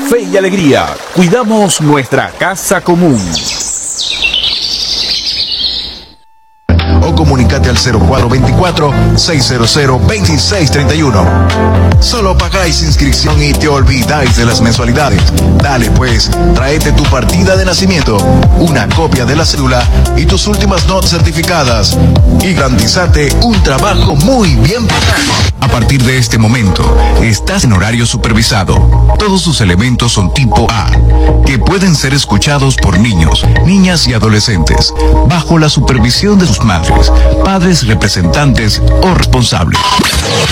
fe y alegría. Cuidamos nuestra casa común. O comunicate al 0424-600-2631. Solo pagáis inscripción y te olvidáis de las mensualidades. Dale pues, tráete tu partida de nacimiento, una copia de la cédula y tus últimas notas certificadas y garantizate un trabajo muy bien pagado. A partir de este momento, estás en horario supervisado. Todos sus elementos son tipo A, que pueden ser escuchados por niños, niñas y adolescentes, bajo la supervisión de sus madres, padres, representantes o responsables.